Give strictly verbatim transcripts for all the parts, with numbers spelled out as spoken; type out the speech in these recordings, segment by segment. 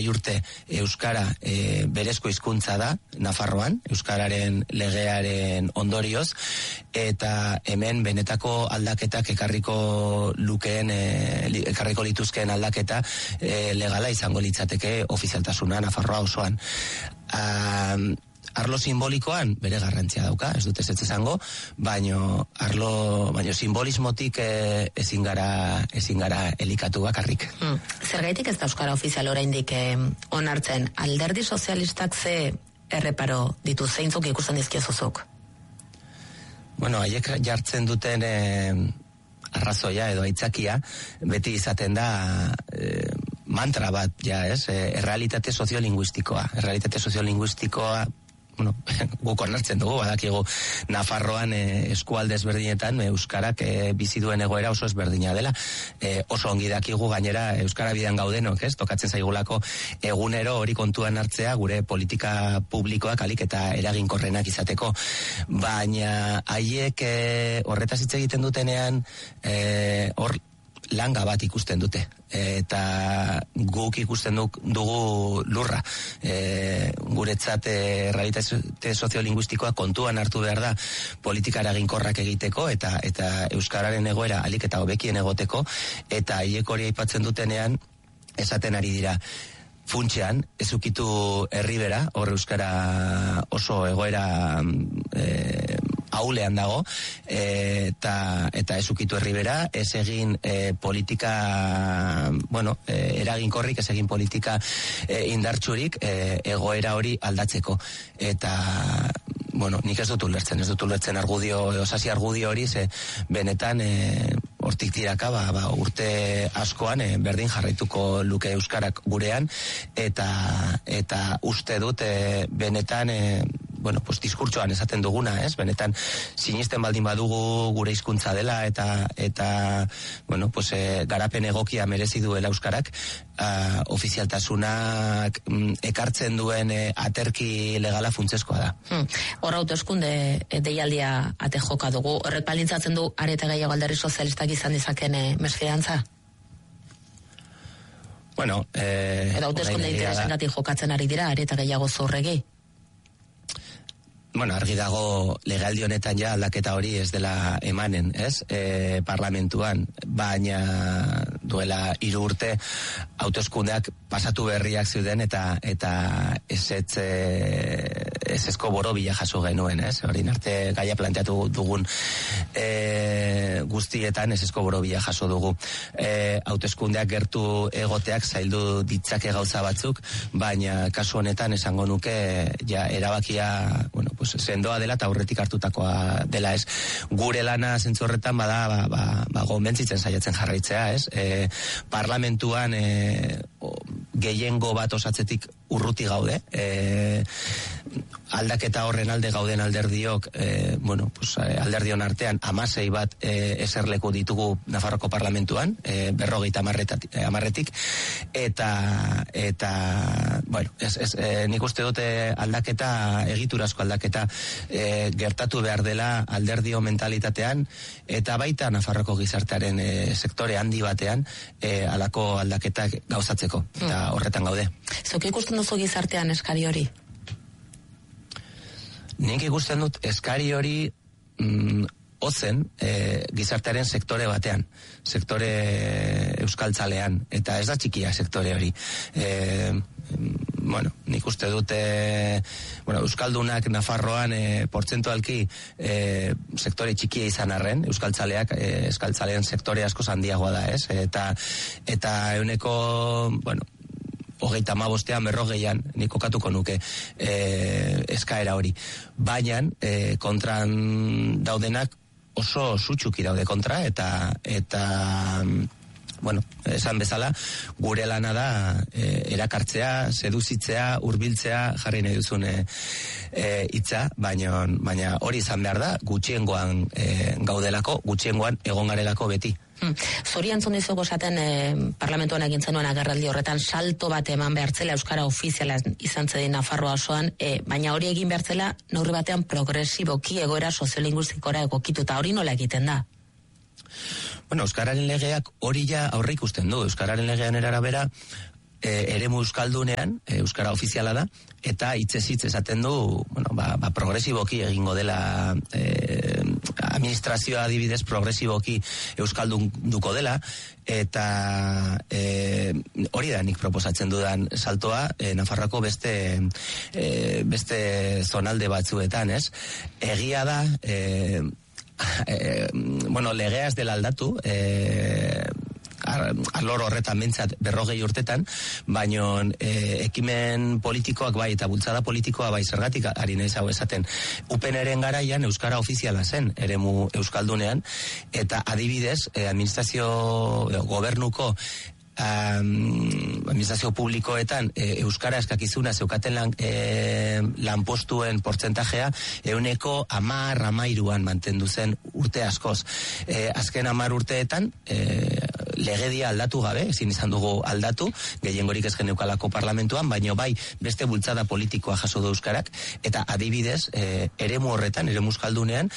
hogei urte euskara e, berezko hizkuntza da Nafarroan, euskararen legearen ondorioz, eta hemen benetako aldaketak ekarriko lukeen, e, ekarriko lituzkeen aldaketa e, legala izango litzateke ofizialtasuna Nafarroa osoan. Um, Arlo simbolikoan bere garrantzia dauka, ez dut ez ez esango, baino arlo, baino simbolismotik e, ezin gara ezin gara elikatu bakarrik. Hmm. Zergaitik ez da euskara ofizial oraindik eh, onartzen? Alderdi sozialistak ze erreparo ditu, zeintzuk ikusten dizkiozuzuk? Bueno, haiek jartzen duten e, arrazoia edo aitzakia beti izaten da e, mantra bat, ja, ez? E, errealitate soziolinguistikoa. Errealitate soziolinguistikoa, bueno, guk onartzen dugu, badakigu Nafarroan e, eskualde ezberdinetan euskarak e, bizi duen egoera oso ezberdina dela. E, oso ongi dakigu gainera euskara bidean gaudenok, ez? Tokatzen zaigulako egunero hori kontuan hartzea gure politika publikoak alik eta eraginkorrenak izateko. Baina haiek e, horretaz hitz egiten dutenean e, hor langa bat ikusten dute, eta guk ikusten dugu lurra. E, guretzat e, realitate soziolinguistikoa kontuan hartu behar da politika eraginkorrak egiteko eta eta euskararen egoera alik eta hobekien egoteko, eta haiek hori aipatzen dutenean esaten ari dira funtsean, ez ukitu herribera, hor euskara oso egoera e, aulean dago, e, eta, eta ez ukitu herribera, ez egin e, politika, bueno, e, eraginkorrik, ez egin politika e, indartsurik e, egoera hori aldatzeko. Eta, bueno, nik ez dut ulertzen, ez dut ulertzen argudio, osasi argudio hori, ze benetan e, hortik tiraka, ba, ba, urte askoan e, berdin jarraituko luke euskarak gurean, eta eta uste dut e, benetan e, bueno, pues diskurtsoan esaten duguna, ez? Benetan sinisten baldin badugu gure hizkuntza dela eta eta bueno, pues e, garapen egokia merezi duela euskarak, a, ofizialtasunak mm, ekartzen duen e, aterki legala funtsezkoa da. Hmm. Hor hauteskunde e, deialdia ate joka dugu. Horrek balintzatzen du areta gehiago alderdi sozialistak izan dizaken e, mesfidantza? Bueno, eh, eta hauteskunde interesengatik jokatzen ari dira areta gehiago zorregi? Bueno, argi dago legaldi honetan ja aldaketa hori ez dela emanen, ez? E, parlamentuan, baina duela hiru urte hauteskundeak pasatu berriak zeuden eta eta ezetz ezezko borobila jaso genuen, ez? Orain arte gaia planteatu dugun e, guztietan ezezko borobila jaso dugu. E, hauteskundeak gertu egoteak zaildu ditzake gauza batzuk, baina kasu honetan esango nuke ja erabakia, bueno, pues sendoa dela eta aurretik hartutakoa dela, ez? Gure lana zentzu horretan bada, ba, ba, ba gombentzitzen saiatzen jarraitzea, ez? E, parlamentuan e, gehiengo bat osatzetik urruti gaude, e, aldaketa horren alde gauden alderdiok, e, bueno, pues, alderdion artean hamasei bat e, eserleku ditugu Nafarroko parlamentuan, e, berrogeita hamarretik, eta eta bueno, ez, ez, e, nik uste dute aldaketa, egiturazko aldaketa e, gertatu behar dela alderdio mentalitatean, eta baita Nafarroko gizartearen e, sektore handi batean e, alako aldaketak gauzatzeko, eta horretan gaude. Zuk ikusten duzu gizartean eskari hori? Nik ikusten dut eskari hori mm, ozen e, gizartearen sektore batean, sektore euskaltzalean, eta ez da txikia sektore hori. E, bueno, nik uste dute bueno, euskaldunak Nafarroan e, portzentualki e, sektore txikia izan arren, euskaltzaleak e, euskaltzaleen sektore asko handiagoa da, ez? Eta eta euneko, bueno, hogeita hamabostean berrogeian nik kokatuko nuke e, eskaera hori. Baina e, kontran daudenak oso sutsuki daude kontra, eta eta bueno, esan bezala gure lana da e, erakartzea, seduzitzea, hurbiltzea, jarri nahi duzun e, e, hitza, baina baina hori izan behar da gutxiengoan e, gaudelako, gutxiengoan egon garelako beti. Hmm. Zori antzun dizugu esaten eh, parlamentuan egin zenuen agerraldi horretan salto bat eman behartzela euskara ofiziala izan zedin Nafarroa osoan, eh, baina hori egin behartzela neurri batean progresiboki egoera soziolinguistikora egokituta, hori nola egiten da? Bueno, euskararen legeak hori ja aurre ikusten du. Euskararen legean arabera e, eremu euskaldunean, e, euskara ofiziala da, eta hitzez hitz esaten du, bueno, ba, ba progresiboki egingo dela, e, administrazioa adibidez progresiboki euskaldun duko dela, eta e, hori da nik proposatzen dudan saltoa, e, Nafarroako beste e, beste zonalde batzuetan, ez? Egia da, e, e, bueno, legea ez dela aldatu, e, alor horretan bintzat berrogei urtetan, baino e, ekimen politikoak bai eta bultzada politikoa bai zergatik ari naiz hau esaten. Upeneren garaian euskara ofiziala zen eremu euskaldunean, eta adibidez e, administrazio gobernuko Um, administrazio publikoetan e, euskara eskakizuna zeukaten lan, e, lanpostuen portzentajea euneko amar amairuan mantendu zen urte askoz. E, azken amar urteetan e, legedia aldatu gabe, ezin izan dugu aldatu, gehiengorik ez geneukalako parlamentuan, baino bai beste bultzada politikoa jaso du euskarak, eta adibidez e, eremu horretan, eremu euskaldunean,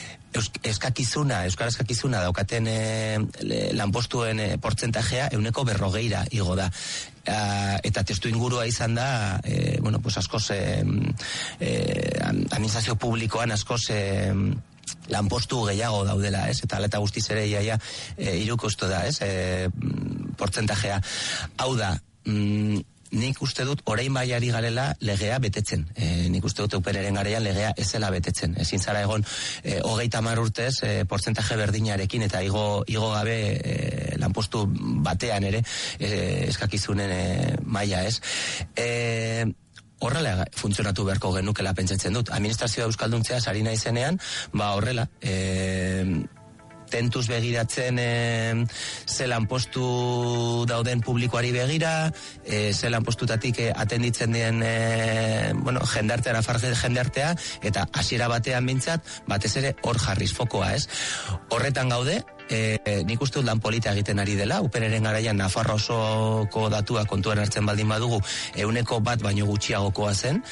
eskakizuna, euskara eskakizuna daukaten e, lanpostuen e, portzentajea euneko berrogeira igo da. Uh, eta testu ingurua izan da, e, bueno, pues askoz e, e, administrazio publikoan askoz e, lanpostu gehiago daudela, ez? Eta aleta guztiz ere iaia e, irukostu da, ez? E, portzentajea. Hau da, mm, nik uste dut orain baiari garela legea betetzen. E, nik uste dut Upeneren garaian legea ezela betetzen. Ezin zara egon e, hogeita hamar urtez e, portzentaje berdinarekin eta igo, igo gabe e, lanpostu batean ere e, eskakizunen e, maila, ez? E, horrela funtzionatu beharko genukela pentsatzen dut. Administrazioa euskalduntzea sari naizenean, ba horrela, e, tentuz begiratzen e, ze lanpostu dauden publikoari begira, e, ze lanpostutatik e, atenditzen dien e, bueno, jendartea, nafarge jendartea, eta hasiera batean bintzat, batez ere hor jarriz fokoa, ez? Horretan gaude, e, nik uste dut lan polita egiten ari dela, Upeneren garaian Nafarroa osoko datua kontuan hartzen baldin badugu, euneko bat baino gutxiagokoa zen,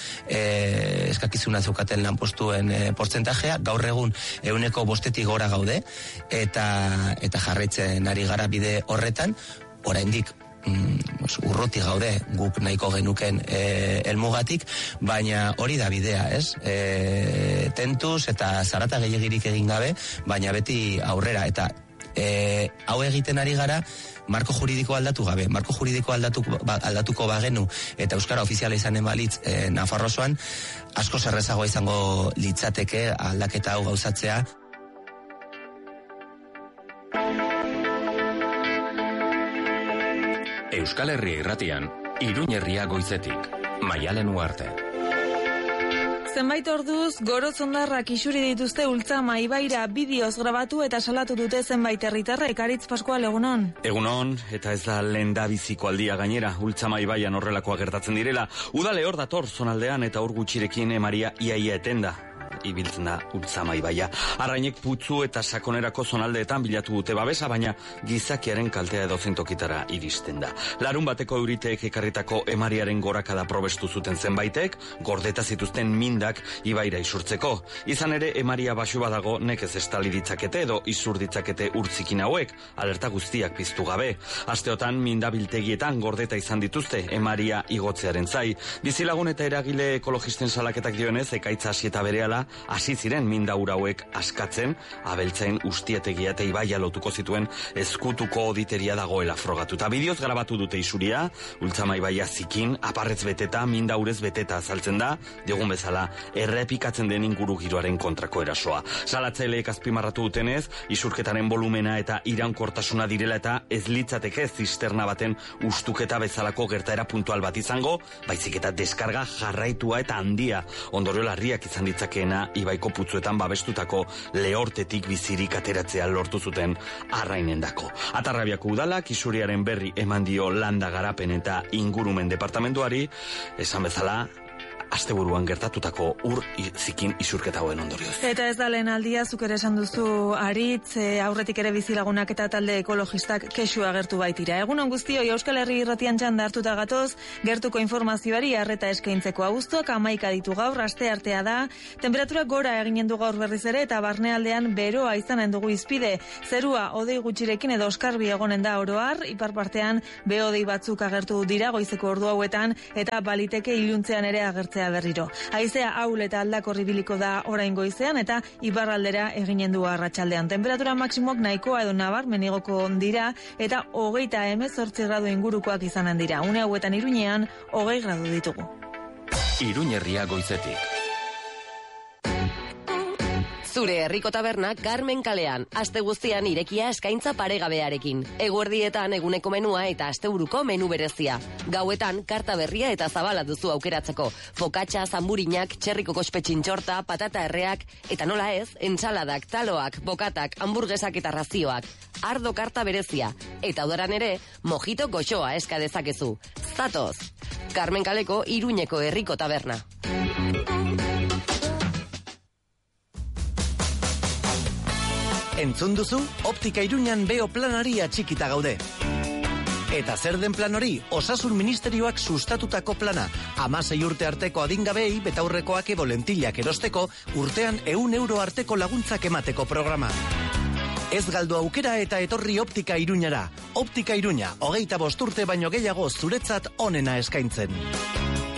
e, eskakizuna zeukaten lanpostuen e, portzentajea, gaur egun euneko bostetik gora gaude, eta eta jarraitzen ari gara bide horretan, oraindik mm, urruti gaude guk nahiko genuken e, helmugatik, baina hori da bidea, ez? E, tentuz eta zarata gehiegirik egin gabe, baina beti aurrera, eta e, hau egiten ari gara marko juridiko aldatu gabe, marko juridiko aldatu, ba, aldatuko bagenu eta euskara ofiziala izanen balitz e, Nafarroa osoan, asko zerrezagoa izango litzateke aldaketa hau gauzatzea. Euskal Herria irratian, Iruñ herria goizetik, Maialen Uarte. Zenbait orduz, gorozondarrak isuri dituzte Ultzama ibaira bideoz grabatu eta salatu dute zenbait herritarrek. Aritz Paskual, egunon. Egunon, eta ez da lehendabiziko aldia gainera, Ultzama ibaian horrelakoa gertatzen direla. Udale hor dator zonaldean eta hor gutxirekin emaria iaia etenda. Ibiltzen da Ultzama ibaia. Arrainek putzu eta sakonerako zonaldeetan bilatu dute babesa, baina gizakiaren kaltea edozein tokitara iristen da. Larun bateko euriteek ekarritako emariaren gorakada probestu zuten zenbaitek, gordeta zituzten mindak ibaira isurtzeko. Izan ere, emaria basu badago nekez estali ditzakete edo isur ditzakete urtzikin hauek, alerta guztiak piztu gabe. Asteotan mindabiltegietan gordeta izan dituzte emaria igotzearen zai. Bizilagun eta eragile ekologisten salaketak dionez, ekaitza hasi eta berehala hasi ziren mindaura hauek askatzen, abeltzain ustietegia eta ibaia lotuko zituen ezkutuko oditeria dagoela frogatuta. Bideoz grabatu dute isuria, Ultzama ibaia zikin, aparretz beteta, mindaurez beteta azaltzen da, diogun bezala, errepikatzen den inguru giroaren kontrako erasoa. Salatzaileek azpimarratu dutenez, isurketaren volumena eta iraunkortasuna direla eta ez litzateke zisterna baten ustuketa bezalako gertaera puntual bat izango, baizik eta deskarga jarraitua eta handia, ondorio larriak izan ditzakeena ibaiko putzuetan babestutako lehortetik bizirik ateratzea lortu zuten arrainendako. Atarrabiako udalak isuriaren berri eman dio landa garapen eta ingurumen departamentuari, esan bezala, asteburuan gertatutako ur zikin isurketa hauen ondorioz. Eta ez da lehen aldia, zuk ere esan duzu Aritz, e, aurretik ere bizilagunak eta talde ekologistak kexu agertu baitira. Egunon guztioi Euskal Herri irratian txanda hartuta gatoz, gertuko informazioari arreta eskaintzeko. Abuztuak hamaika ditu gaur, asteartea da, temperatura gora eginen du gaur berriz ere eta barnealdean beroa izanen dugu izpide. Zerua hodei gutxirekin edo oskarbi egonen da oroar, ipar partean behodei batzuk agertu dira goizeko ordu hauetan eta baliteke iluntzean ere agertzea berriro. Haizea ahul eta aldakor ibiliko da orain goizean eta iparraldera eginen du arratsaldean. Temperatura maksimok nahikoa edo nabarmen igoko dira eta hogeita hemezortzi gradu ingurukoak izanen dira. Une hauetan Iruñean hogei gradu ditugu. Iruñ herria goizetik. Zure herriko taberna Carmen kalean, aste guztian irekia eskaintza paregabearekin. Eguerdietan eguneko menua eta asteburuko menu berezia. Gauetan karta berria eta zabala duzu aukeratzeko. Fokatxa, zamburinak, txerriko kospetxintxorta, patata erreak, eta nola ez, entsaladak, taloak, bokatak, hamburguesak eta razioak. Ardo karta berezia. Eta udaran ere, mojito goxoa eska dezakezu. Zatoz! Carmen kaleko Iruñeko herriko taberna. Entzun duzu, Optika Iruñan beo planari atxikita gaude. Eta zer den plan hori, Osasun Ministerioak sustatutako plana. Hamasei urte arteko adingabei betaurrekoak edo lentillak erosteko, urtean ehun euro arteko laguntzak emateko programa. Ez galdu aukera eta etorri Optika Iruñara. Optika Iruña, hogeita bost urte baino gehiago zuretzat onena eskaintzen.